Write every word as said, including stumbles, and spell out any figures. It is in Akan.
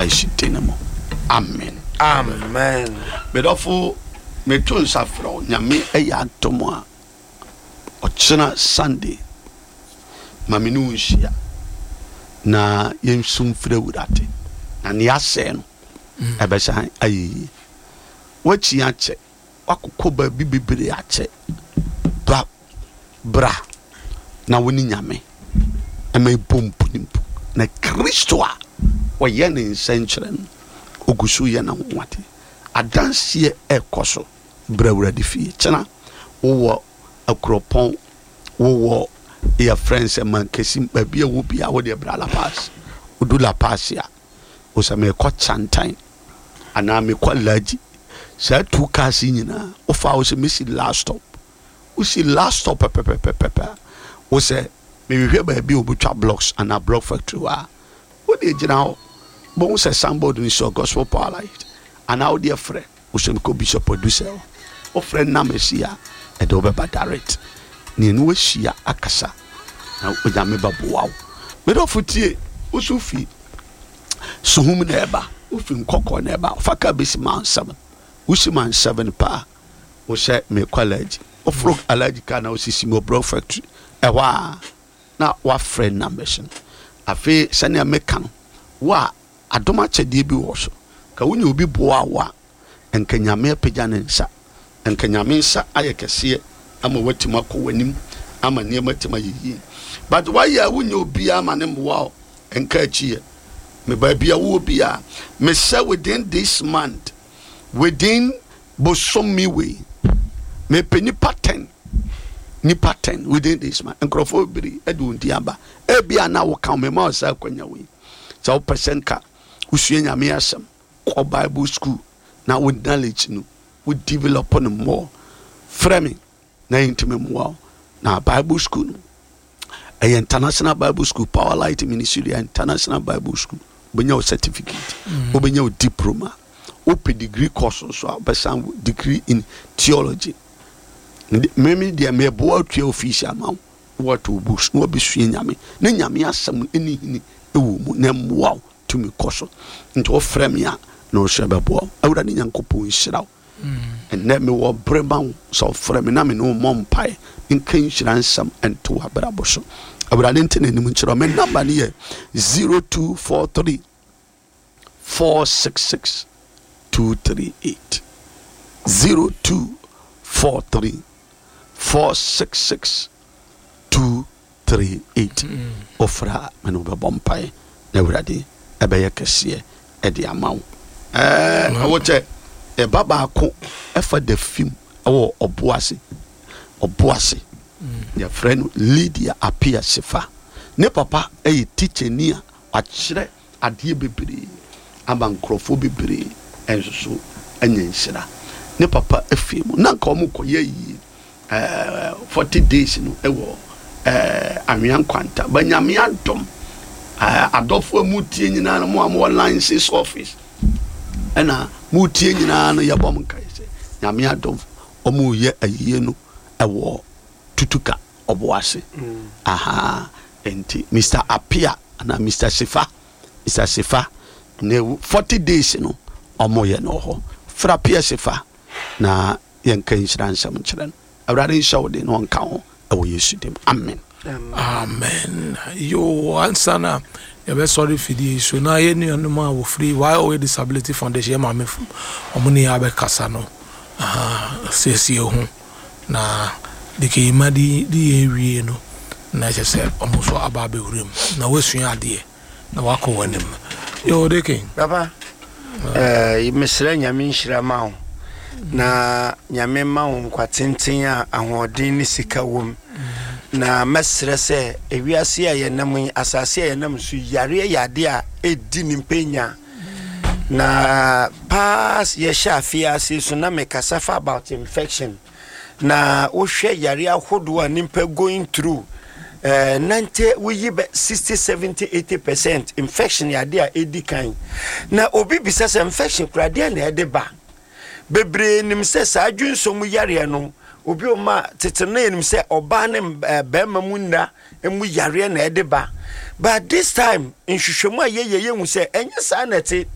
Yesu dinamo. Amen. Amen. Medofo metun safro nyame eya atomo a ochena Sunday maminu nshia na yensum frɛ wurate na ne ase no ebesan ayi wachi ache wakokɔ ba bibibire ache ba bra na woni nyame ema bompu nimpu na Kristo a wɔyɛ ne nsenkyerɛ no ogusu yɛ na nwate adanse ekoso brawura de fie kyena wo akropon wo your friends and man kesim baby wo bia wo de bra la pass udu la pass ya o sa me ko chantan ana me ko laji sa tu kasi nyina o fa o se me si last stop o si last stop pepe pepe pepe o se me hwe baby obutwa blocks ana block factory wa o de gina o bon se somebody ni so gospel power light ana o de frɛ o se me ko bishop producer o frɛ na mesia e de obeba direct ni no hia akasa na onyame baboawo me do futie usufi suhum na eba ufi nkokɔ na eba faka besi man seven usi man seven pa o she me college o fro allergy ka na osisi mo bro factory ewa na wa friend na mission afi sane meka no wa adoma chede bi wo so ka wonye obi boa wa enka nyame apagya ne nsa enka nyame nsa ayekese ama watima ko wanim ama ne matima yiyi but why ya wunye obi ama ne mwa enka achie me ba bia wo bia me say within this month within bosomi we me peni pattern ni pattern within this month enkrofo biri edu ndiaba e bia na wo kan me ma sa kwanya we so percent ka usue nyame asem ko Bible school na with knowledge no we develop on more framing na intimate wow na Bible school a international Bible school Power Light Ministry international Bible school benya o certificate mm. o benya o diploma o pe degree course so abesan degree in theology memi dia me bo atwa official ma what to books no be sua nyame na nyame asem eni hini ewo mu na wow to me course nto o frame ya no shebe bo awura ni nyankopon nhiraw and let me wa brema so frame na me no mompai in kan shiransam and to abraboso awurade ntene ni mu nchiro me number ni ye zero two four three four six six two three eight zero two four three four six six two three eight ofra me no be bompai na awurade ebeye kese e de amawo eh awoche e baba ko e fa the film awo oboase oboase their friend Lydia Apia Sifa ne papa e teacher ni a akire ade bebre aba nkrofo bebre enso anya nsira ne papa efim na nka omo koye yi eh forty days no e wo eh anwan kwanta banyame adom adofo mutie nyina no mo am online sales office ena mutie nyina no yabom kai se nyame adom omo ye ayiye no e wo tutuka oboase mm. aha enti Mister Apia na Mister Sifa Mister Sifa ne forty days no omo ye no ho fra Apia Sifa na yenka insurance mchran awrade shawde no nka ho e wo Yesu dem amen amen yo ansana you be sorry for the so na ye ni no ma wo free why always disability foundation ma me omuni ya be kasa no ah sesi ho na dike imadi di ewie no na je se omuso aba be wurim na wasua ade na wako wanim yo dike baba eh mesra nyame nhira ma ho na nyame ma ho kwatenten a ahoden ni sika wom na mesra se ewiase a yenam asase a yenam so yare yade a edi nimpenya na pass ye shafi ase so na me kasafa about infection na wo hwe yare ahodo a nimpa going through eh ninety we yi sixty seventy eighty percent infection yade a edi kan na obi bisa se infection kurade na ede ba bebre nim se sa adwunsom yare no obi o ma tetene nim se oba ne bema mu nda emu yare na ede ba but this time in hwehwemu a yeye ye hu se enye sa na te